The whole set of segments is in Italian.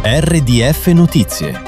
RDF Notizie.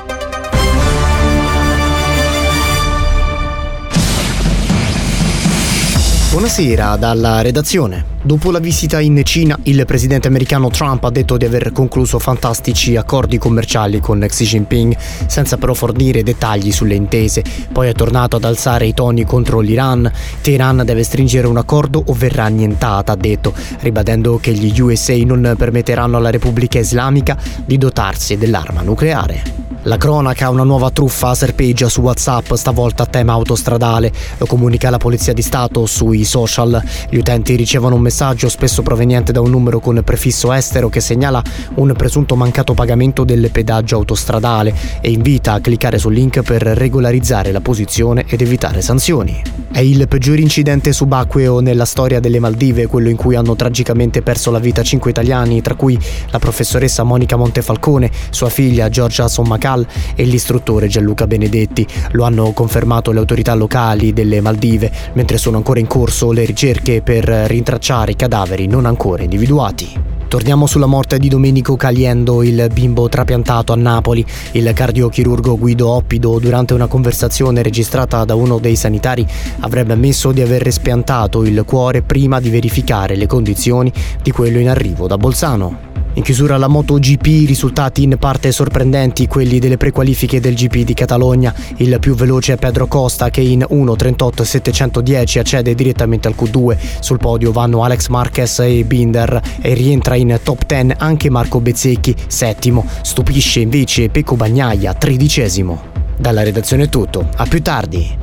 Buonasera dalla redazione. Dopo la visita in Cina, il presidente americano Trump ha detto di aver concluso fantastici accordi commerciali con Xi Jinping, senza però fornire dettagli sulle intese. Poi è tornato ad alzare i toni contro l'Iran. Teheran deve stringere un accordo o verrà annientata, ha detto, ribadendo che gli USA non permetteranno alla Repubblica Islamica di dotarsi dell'arma nucleare. La cronaca, una nuova truffa serpeggia su WhatsApp, stavolta a tema autostradale. Lo comunica la Polizia di Stato sui social. Gli utenti ricevono un messaggio spesso proveniente da un numero con prefisso estero che segnala un presunto mancato pagamento del pedaggio autostradale e invita a cliccare sul link per regolarizzare la posizione ed evitare sanzioni. È il peggior incidente subacqueo nella storia delle Maldive, quello in cui hanno tragicamente perso la vita 5 italiani, tra cui la professoressa Monica Montefalcone, sua figlia Giorgia Sommacal e l'istruttore Gianluca Benedetti. Lo hanno confermato le autorità locali delle Maldive, mentre sono ancora in corso le ricerche per rintracciare i cadaveri non ancora individuati. Torniamo sulla morte di Domenico Caliendo, il bimbo trapiantato a Napoli. Il cardiochirurgo Guido Oppido, durante una conversazione registrata da uno dei sanitari, avrebbe ammesso di aver respiantato il cuore prima di verificare le condizioni di quello in arrivo da Bolzano. In chiusura la MotoGP, risultati in parte sorprendenti quelli delle prequalifiche del GP di Catalogna. Il più veloce è Pedro Costa, che in 1:38.710 accede direttamente al Q2. Sul podio vanno Alex Marquez e Binder e rientra in top 10 anche Marco Bezzecchi, settimo. Stupisce invece Pecco Bagnaia, 13°. Dalla redazione è tutto, a più tardi.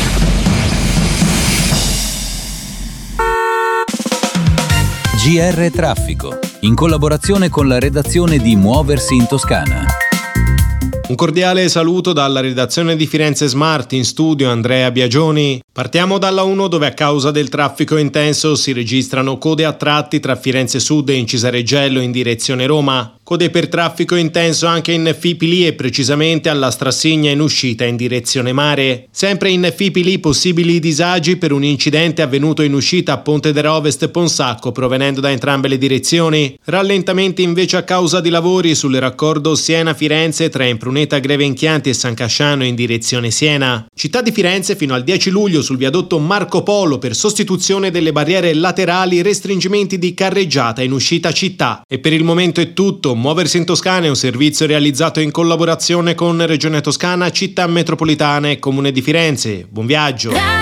GR Traffico, in collaborazione con la redazione di Muoversi in Toscana. Un cordiale saluto dalla redazione di Firenze Smart, in studio Andrea Biagioni. Partiamo dalla 1, dove a causa del traffico intenso si registrano code a tratti tra Firenze Sud e Incisareggello in direzione Roma. Code per traffico intenso anche in Fipili e precisamente alla Strassigna in uscita in direzione mare. Sempre in Fipili possibili disagi per un incidente avvenuto in uscita a Ponte dell'Ovest Ponsacco provenendo da entrambe le direzioni. Rallentamenti invece a causa di lavori sul raccordo Siena-Firenze tra Impruneta Greve Inchianti e San Casciano in direzione Siena. Città di Firenze fino al 10 luglio sul viadotto Marco Polo per sostituzione delle barriere laterali, restringimenti di carreggiata in uscita città. E per il momento è tutto. Muoversi in Toscana è un servizio realizzato in collaborazione con Regione Toscana, Città Metropolitana e Comune di Firenze. Buon viaggio!